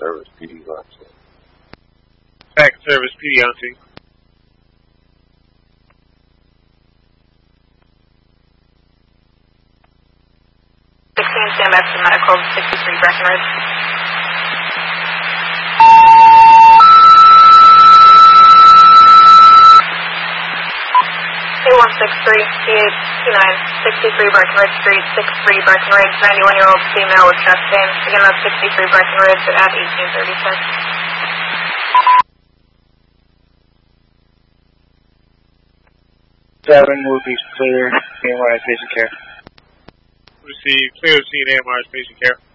Service, PD on scene. Fact Service, PD on scene. 16, stand by for medical, 63 Breckenridge. A163, CH29, 63 Breckenridge Street, 63 Breckenridge, 91-year-old female with chest pain. Again, that's 63 Breckenridge at 1836. 7 will be clear, AMRI patient care. Receive clear to see AMR's patient care.